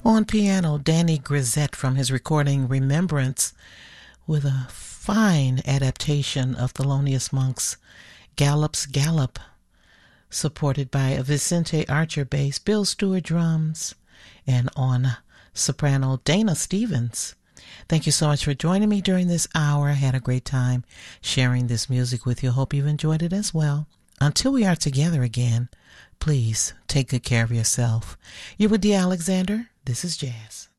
On piano, Danny Grisette from his recording Remembrance, with a fine adaptation of Thelonious Monk's Gallop's Gallop, supported by a Vicente Archer bass, Bill Stewart drums, and on soprano, Dana Stevens. Thank you so much for joining me during this hour. I had a great time sharing this music with you. Hope you've enjoyed it as well. Until we are together again, please take good care of yourself. You're with Dee Alexander. This is Jazz.